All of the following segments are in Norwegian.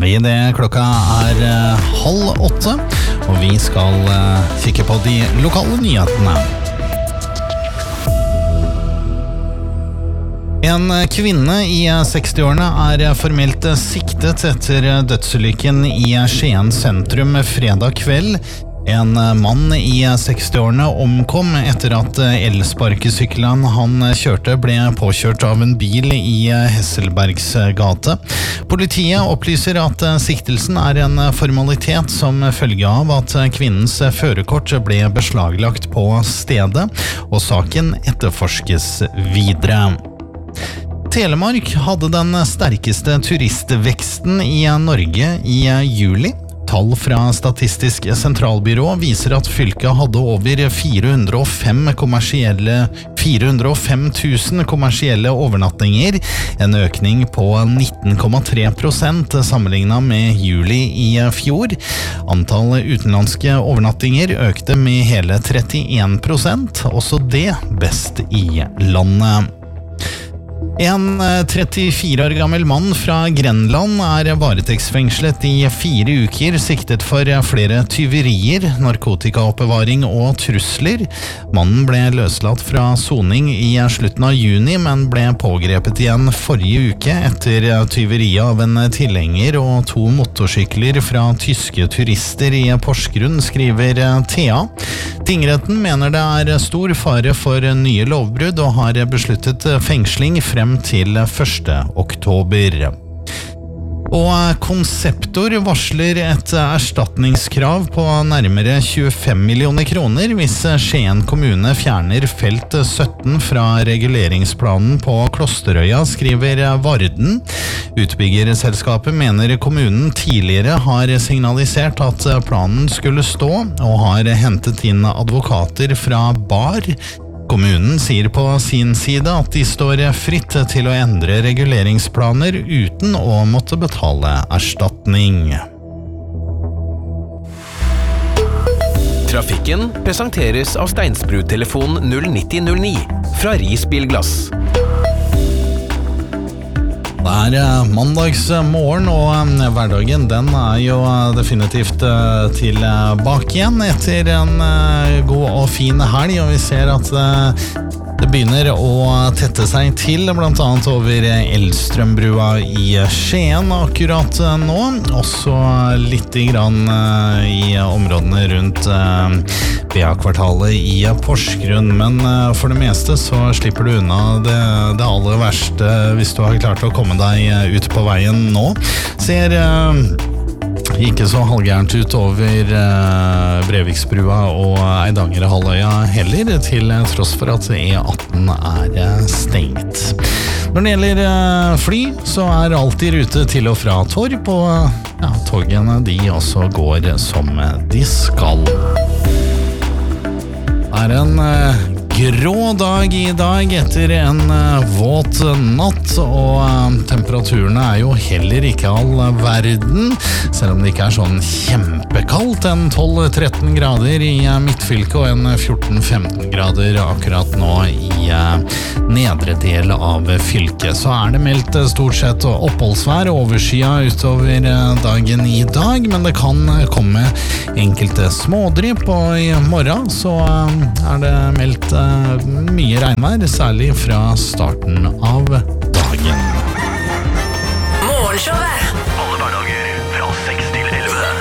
I det klokka 7:30, og vi skal kikke på de lokale nyhetene. En kvinne I 60-årene formelt siktet etter dødsulykken I Skien sentrum fredag kveld. En mann I 60-årene omkom etter at elsparkesykkelen han kjørte ble påkjørt av en bil I Hesselbergs gate. Politiet opplyser at siktelsen en formalitet som følge av at kvinnens førerkort ble beslaglagt på stedet, og saken etterforskes videre. Telemark hadde den sterkeste turistveksten I Norge I juli. Tall fra Statistisk sentralbyrå viser at fylket hadde over 405 000 kommersielle overnattinger, en økning på 19,3% sammenlignet med juli I fjor. Antallet utenlandske overnattinger økte med hele 31%, også det best I landet. En 34 år gammel mann fra Grenland varetektsfengslet I 4 uker, siktet for flere tyverier, narkotikaoppbevaring og trusler. Mannen ble løslatt fra soning I slutten av juni, men ble pågrepet igjen forrige uke etter tyveriet av en tilhenger og 2 motorsykler fra tyske turister I Porsgrunn, skriver Thea. Tingretten mener det stor fare for nye lovbrudd og har besluttet fengsling frem til 1. oktober. Og Konseptor varsler et erstatningskrav på nærmere 25 millioner kroner hvis Skien kommune fjerner felt 17 fra reguleringsplanen på Klosterøya, skriver Varden. Utbyggerselskapet mener kommunen tidligere har signalisert at planen skulle stå, og har hentet inn advokater fra BAR. Kommunen sier på sin side at de står fritt til å endre reguleringsplaner uten å måtte betale erstatning. Trafikken presenteres av Steinsbru-telefon 09009 fra Risbilglass. Det mandagsmorgen, og hverdagen den jo definitivt tilbake igjen etter en god og fin helg, og vi ser at det begynner å tette seg til, blant annet over Elstrømbrua I Skien akkurat nå, også litt grann I områdene rundt BA-kvartalet I Porsgrunn, men for det meste så slipper du unna det aller verste hvis du har klart å komme deg ut på veien nå. Ser ikke så halvgærent ut over Breviksbrua og Eidangerhalvøya heller, til tross for at E18 stengt. Når det gjelder fly, så alt I rute til og fra Torp, og togene de også går som de skal. Det en grå dag I dag etter en våt natt, og temperaturene jo heller ikke all verden, selv om det ikke sånn kjempekaldt, en 12-13 grader I midtfylket og en 14-15 grader akkurat nå I nedre del av fylket. Så det meldt stort sett oppholdsvær og overskyet utover dagen I dag, men det kan komme enkelte smådrypp, og I morgen så det meldt mye regnvær, særlig fra starten av dagen. Morgenshowet! Alle hverdager fra 6 til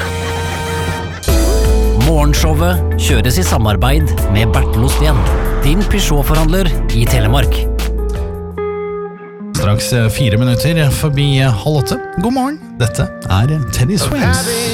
11. Morgenshowet kjøres I samarbeid med Bertel Osten, din Peugeot-forhandler I Telemark. Straks 4 minutter forbi 7:30. God morgen, dette Teddy Swims.